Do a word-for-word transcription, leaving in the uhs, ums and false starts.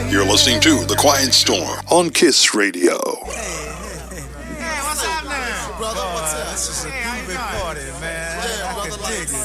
You're listening to The Quiet Storm on Kiss Radio. Hey, what's up now? Brother, what's up? This is a groovy party, man. Yeah, brother, I can dig it.